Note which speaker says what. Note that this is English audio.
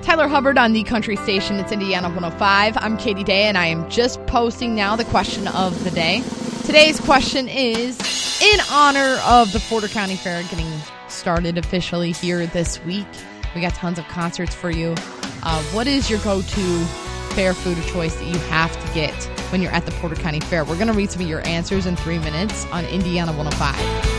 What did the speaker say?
Speaker 1: Tyler Hubbard on the country station. It's Indiana 105. I'm Katie Day, and I am just posting now the question of the day. Today's question is, in honor of the Porter County Fair getting started officially here this week, we got tons of concerts for you. What is your go-to fair food of choice that you have to get when you're at the Porter County Fair? We're going to read some of your answers in 3 minutes on Indiana 105.